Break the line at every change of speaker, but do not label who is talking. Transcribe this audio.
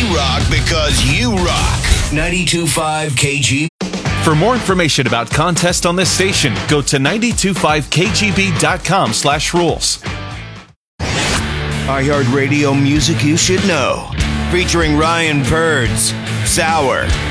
rock because you rock. 92.5 KG.
For more information about contests on this station, go to 925kgb.com/rules.
iHeartRadio music you should know. Featuring Ryan Purds, Sour,